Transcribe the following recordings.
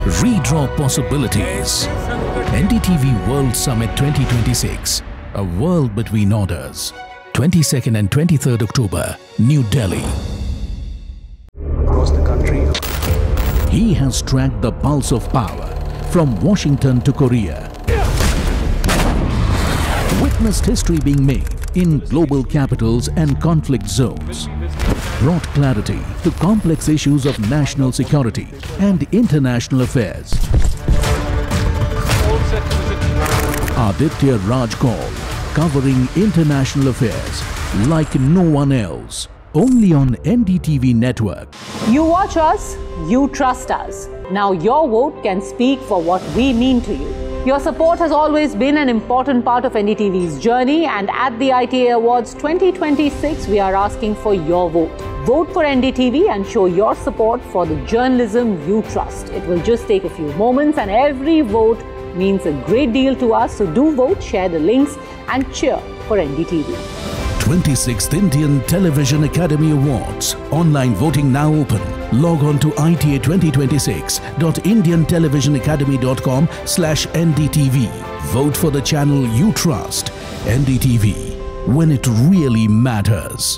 Redraw possibilities. NDTV World Summit 2026. A world between orders. 22nd and 23rd October, New Delhi. Across the country. He has tracked the pulse of power from Washington to Korea. Witnessed history being made in global capitals and conflict zones. Brought clarity to complex issues of national security and international affairs. Aditya Raj Kaul, covering international affairs like no one else. Only on NDTV Network. You watch us, you trust us. Now your vote can speak for what we mean to you. Your support has always been an important part of NDTV's journey, and at the ITA Awards 2026, we are asking for your vote. Vote for NDTV and show your support for the journalism you trust. It will just take a few moments, and every vote means a great deal to us. So do vote, share the links, and cheer for NDTV. 26th Indian Television Academy Awards. Online voting now open. Log on to ita2026.indiantelevisionacademy.com/NDTV. Vote for the channel you trust. NDTV, when it really matters.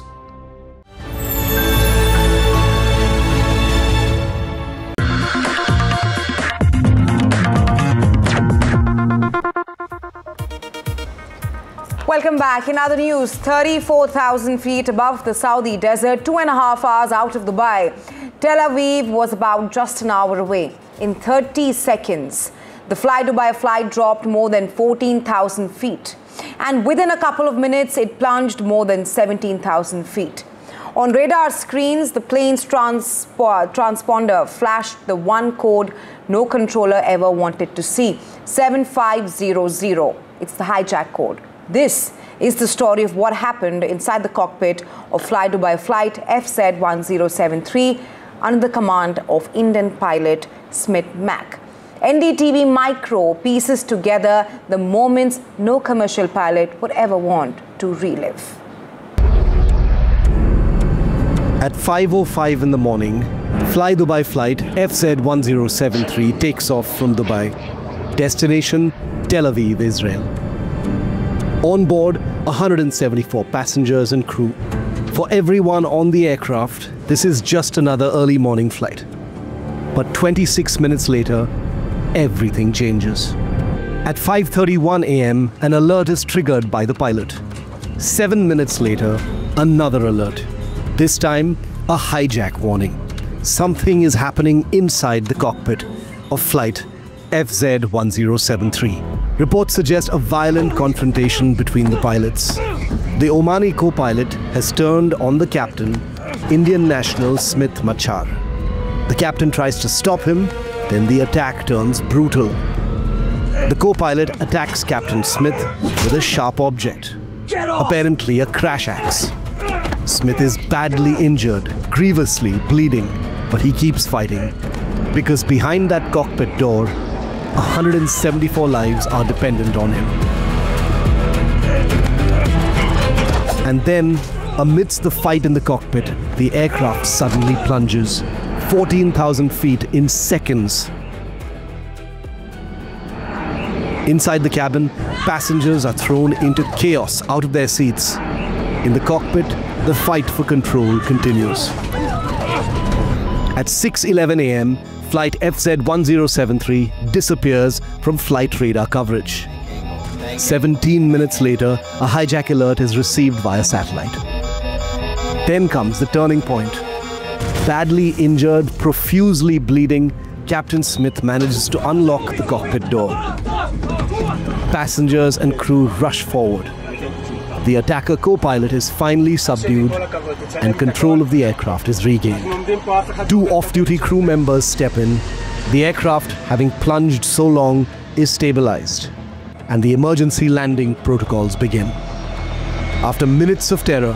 Welcome back. In other news, 34,000 feet above the Saudi desert, 2.5 hours out of Dubai, Tel Aviv was about just an hour away. In 30 seconds, the Fly Dubai flight dropped more than 14,000 feet. And within a couple of minutes, it plunged more than 17,000 feet. On radar screens, the plane's transponder flashed the one code no controller ever wanted to see, 7500. It's the hijack code. This is the story of what happened inside the cockpit of Fly Dubai flight FZ1073 under the command of Indian pilot Smith Mac. NDTV Micro pieces together the moments no commercial pilot would ever want to relive. At 5:05 in the morning, Fly Dubai flight FZ1073 takes off from Dubai. Destination Tel Aviv, Israel. On board, 174 passengers and crew. For everyone on the aircraft, this is just another early morning flight. But 26 minutes later, everything changes. At 5:31 a.m., an alert is triggered by the pilot. 7 minutes later, another alert. This time, a hijack warning. Something is happening inside the cockpit of flight FZ1073. Reports suggest a violent confrontation between the pilots. The Omani co-pilot has turned on the captain, Indian national Smith Machar. The captain tries to stop him, then the attack turns brutal. The co-pilot attacks Captain Smith with a sharp object, apparently a crash axe. Smith is badly injured, grievously bleeding, but he keeps fighting, because behind that cockpit door, 174 lives are dependent on him. And then, amidst the fight in the cockpit, the aircraft suddenly plunges 14,000 feet in seconds. Inside the cabin, passengers are thrown into chaos out of their seats. In the cockpit, the fight for control continues. At 6:11 a.m., flight FZ1073 disappears from flight radar coverage. 17 minutes later, a hijack alert is received via satellite. Then comes the turning point. Badly injured, profusely bleeding, Captain Smith manages to unlock the cockpit door. Passengers and crew rush forward. The attacker co-pilot is finally subdued and control of the aircraft is regained. 2 off-duty crew members step in. The aircraft, having plunged so long, is stabilized, and the emergency landing protocols begin. After minutes of terror,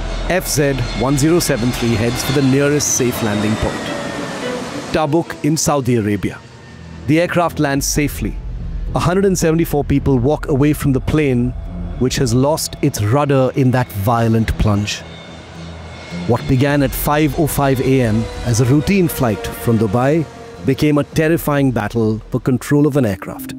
FZ1073 heads for the nearest safe landing point, Tabuk in Saudi Arabia. The aircraft lands safely. 174 people walk away from the plane, which has lost its rudder in that violent plunge. What began at 5:05 a.m. as a routine flight from Dubai became a terrifying battle for control of an aircraft.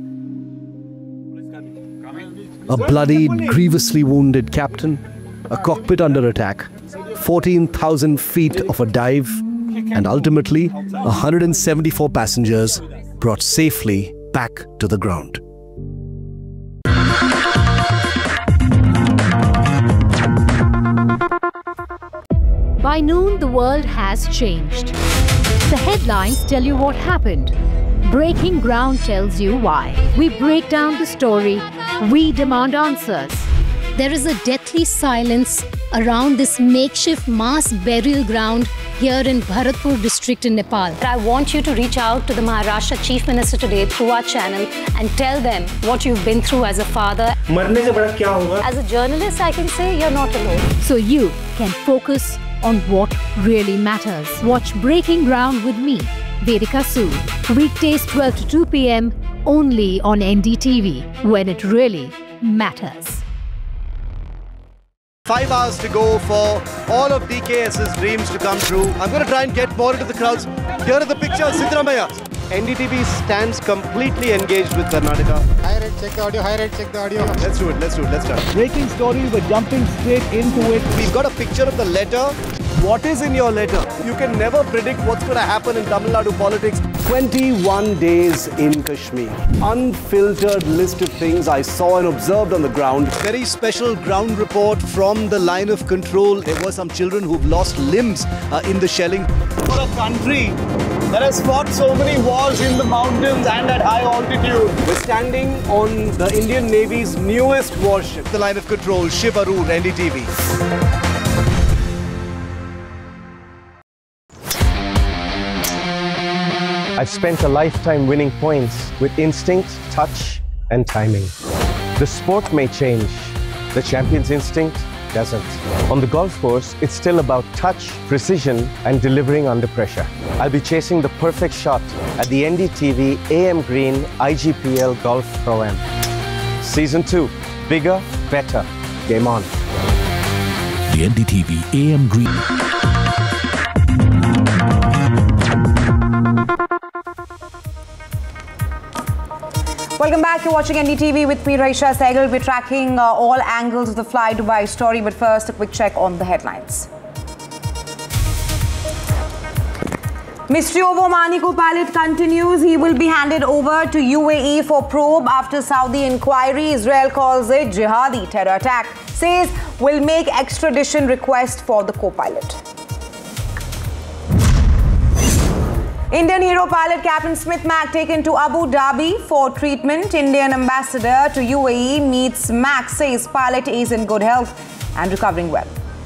A bloodied, grievously wounded captain, a cockpit under attack, 14,000 feet of a dive, and ultimately 174 passengers brought safely back to the ground. By noon, the world has changed. The headlines tell you what happened. Breaking Ground tells you why. We break down the story. We demand answers. There is a deathly silence around this makeshift mass burial ground here in Bharatpur district in Nepal. I want you to reach out to the Maharashtra Chief Minister today through our channel and tell them what you've been through as a father. As a journalist, I can say you're not alone. So you can focus on what really matters. Watch Breaking Ground with me, Vedika Sood. Weekdays 12 to 2 p.m. only on NDTV, when it really matters. 5 hours to go for all of DKS's dreams to come true. I'm going to try and get more into the crowds. Here are the pictures, Siddaramaiah. NDTV stands completely engaged with Karnataka. High rate, check the audio, high rate, check the audio. Let's do it, let's start. Breaking story, we're jumping straight into it. We've got a picture of the letter. What is in your letter? You can never predict what's going to happen in Tamil Nadu politics. 21 days in Kashmir. Unfiltered list of things I saw and observed on the ground. Very special ground report from the line of control. There were some children who've lost limbs in the shelling. For a country that has fought so many wars in the mountains and at high altitude. We're standing on the Indian Navy's newest warship. The line of control, Shiv Aroor, NDTV. I've spent a lifetime winning points with instinct, touch, and timing. The sport may change, the champion's instinct doesn't. On the golf course, it's still about touch, precision, and delivering under pressure. I'll be chasing the perfect shot at the NDTV AM Green IGPL Golf Pro-Am. Season 2, bigger, better. Game on. The NDTV AM Green. Welcome back. You're watching NDTV with me, Raisha Sehgal. We're tracking all angles of the Fly Dubai story, but first a quick check on the headlines. Mystery over Omani co-pilot continues. He will be handed over to UAE for probe after Saudi inquiry. Israel calls it jihadi terror attack. Says will make extradition request for the co-pilot. Indian hero pilot Captain Smith Mac taken to Abu Dhabi for treatment. Indian ambassador to UAE meets Mac, says pilot is in good health and recovering well.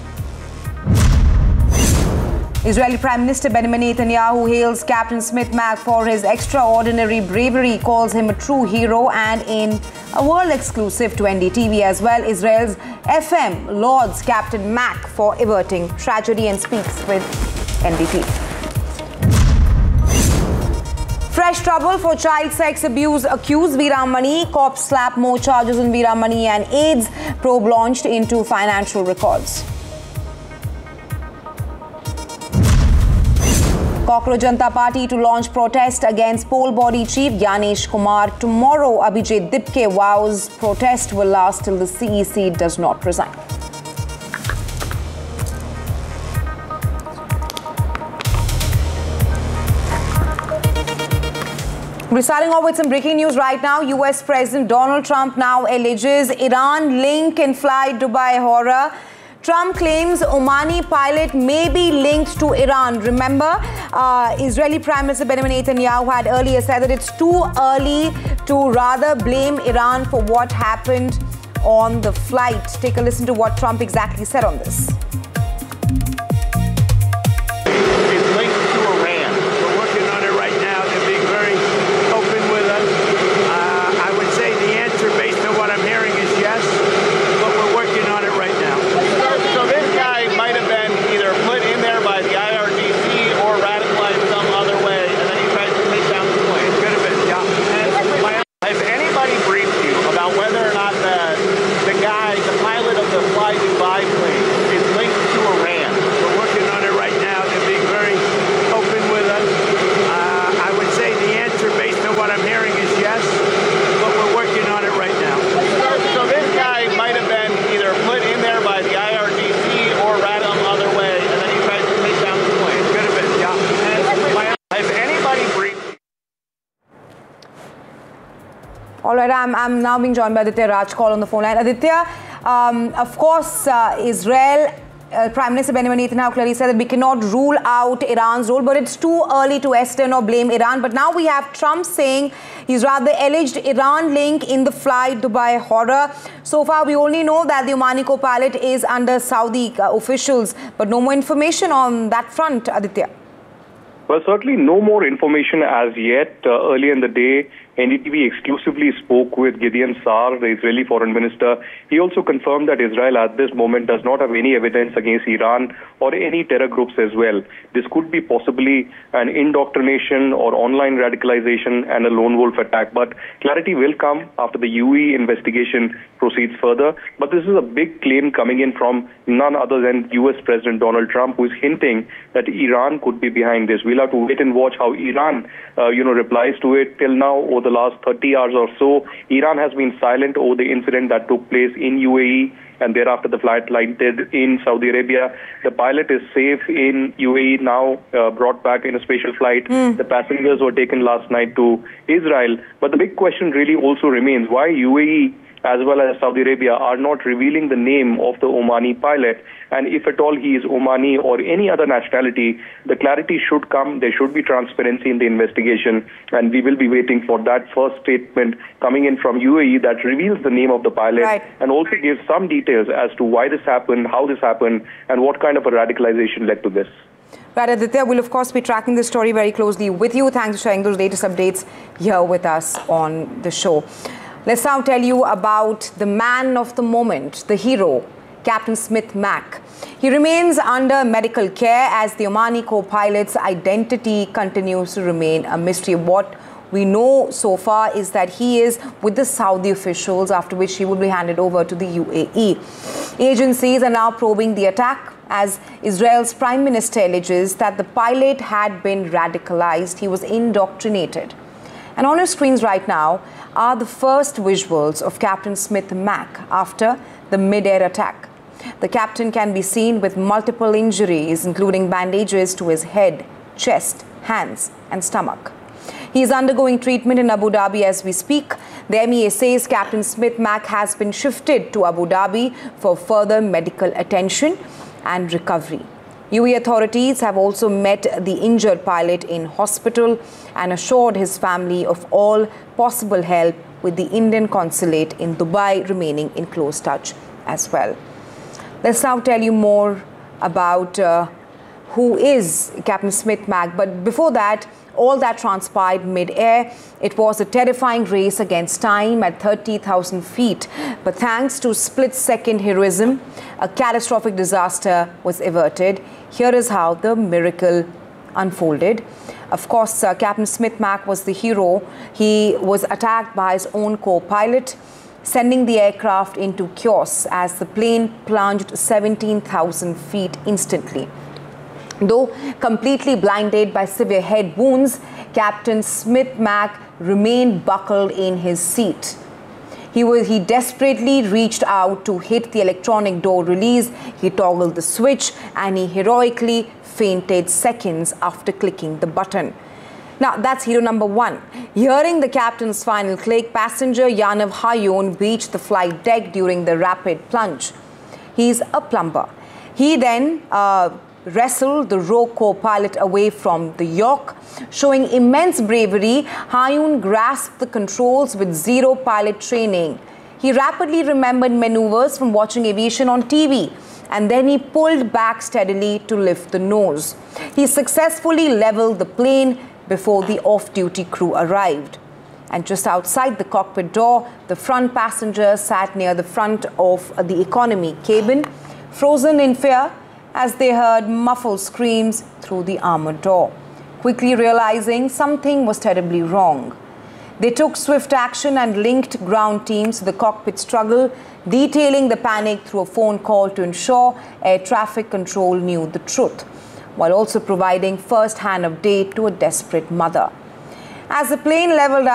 Israeli Prime Minister Benjamin Netanyahu hails Captain Smith Mac for his extraordinary bravery, calls him a true hero, and in a world exclusive to NDTV as well, Israel's FM lauds Captain Mac for averting tragedy and speaks with NDTV. Fresh trouble for child sex abuse accused Veeramani. Cops slap more charges on Veeramani and AIDS. Probe launched into financial records. Cockroach Janata Party to launch protest against poll body chief Gyanesh Kumar. Tomorrow, Abhijit Dipke vows protest will last till the CEC does not resign. We're starting off with some breaking news right now. US President Donald Trump now alleges Iran link in Fly Dubai horror. Trump claims Omani pilot may be linked to Iran. Remember, Israeli Prime Minister Benjamin Netanyahu had earlier said that it's too early to rather blame Iran for what happened on the flight. Take a listen to what Trump exactly said on this. Fly Dubai plane is linked All right, I'm now being joined by Aditya Rajkol on the phone line. Aditya, of course, Israel, Prime Minister Benjamin Netanyahu clearly said that we cannot rule out Iran's role, but it's too early to estimate or blame Iran. But now we have Trump saying he's rather alleged Iran link in the Fly Dubai horror. So far, we only know that the Omani co-pilot is under Saudi officials, but no more information on that front, Aditya. Well, certainly no more information as yet. Earlier in the day, NDTV exclusively spoke with Gideon Saar, the Israeli foreign minister. He also confirmed that Israel at this moment does not have any evidence against Iran or any terror groups as well. This could be possibly an indoctrination or online radicalization and a lone wolf attack. But clarity will come after the UAE investigation proceeds further. But this is a big claim coming in from none other than US President Donald Trump, who is hinting that Iran could be behind this. We'll have to wait and watch how Iran, replies to it. Till now, over the last 30 hours or so, Iran has been silent over the incident that took place in UAE, and thereafter the flight landed in Saudi Arabia. The pilot is safe in UAE now, brought back in a special flight. The passengers were taken last night to Israel. But the big question really also remains, why UAE as well as Saudi Arabia are not revealing the name of the Omani pilot, and if at all he is Omani or any other nationality, the clarity should come. There should be transparency in the investigation, and we will be waiting for that first statement coming in from UAE that reveals the name of the pilot and also gives some details as to why this happened, how this happened, and what kind of a radicalization led to this. Right, Aditya, we'll of course be tracking this story very closely with you. Thanks for sharing those latest updates here with us on the show. Let's now tell you about the man of the moment, the hero, Captain Smith Mac. He remains under medical care as the Omani co-pilot's identity continues to remain a mystery. What we know so far is that he is with the Saudi officials, after which he will be handed over to the UAE. Agencies are now probing the attack as Israel's Prime Minister alleges that the pilot had been radicalized. He was indoctrinated. And on your screens right now are the first visuals of Captain Smith Mac after the mid-air attack. The captain can be seen with multiple injuries, including bandages to his head, chest, hands and stomach. He is undergoing treatment in Abu Dhabi as we speak. The MEA says Captain Smith Mac has been shifted to Abu Dhabi for further medical attention and recovery. UAE authorities have also met the injured pilot in hospital and assured his family of all possible help, with the Indian consulate in Dubai remaining in close touch as well. Let's now tell you more about who is Captain Smith Mac. But before that, all that transpired mid-air. It was a terrifying race against time at 30,000 feet. But thanks to split-second heroism, a catastrophic disaster was averted. Here is how the miracle unfolded. Of course, Captain Smith Mac was the hero. He was attacked by his own co-pilot, sending the aircraft into chaos as the plane plunged 17,000 feet instantly. Though completely blinded by severe head wounds, Captain Smith Mac remained buckled in his seat. He desperately reached out to hit the electronic door release. He toggled the switch and he heroically fainted seconds after clicking the button. Now, that's hero number one. Hearing the captain's final click, passenger Yaniv Hayoun reached the flight deck during the rapid plunge. He's a plumber. He then wrestled the rogue co-pilot away from the yoke. Showing immense bravery, Hayoun grasped the controls with zero pilot training. He rapidly remembered maneuvers from watching aviation on TV, and then he pulled back steadily to lift the nose. He successfully leveled the plane before the off-duty crew arrived. And just outside the cockpit door, the front passenger sat near the front of the economy cabin, frozen in fear as they heard muffled screams through the armored door. Quickly realizing something was terribly wrong, they took swift action and linked ground teams to the cockpit struggle, detailing the panic through a phone call to ensure air traffic control knew the truth, while also providing first-hand update to a desperate mother. As the plane leveled